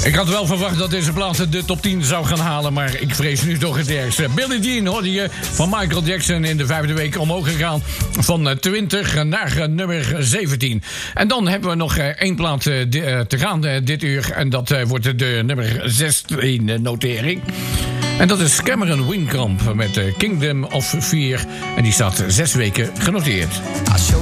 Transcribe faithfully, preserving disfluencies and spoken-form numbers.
Ik had wel verwacht dat deze plaat de top tien zou gaan halen, maar ik vrees nu toch het ergste. Billie Jean hoorde je van Michael Jackson in de vijfde week omhoog gegaan van twintig naar nummer zeventien. En dan hebben we nog één plaat te gaan dit uur en dat wordt de nummer zestien notering. En dat is Cameron Winkamp met Kingdom of Fear en die staat zes weken genoteerd.